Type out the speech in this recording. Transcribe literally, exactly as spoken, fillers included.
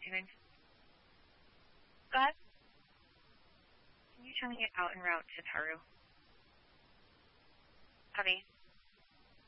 doing? Go ahead. Can you tell me out en route to Taru? Honey,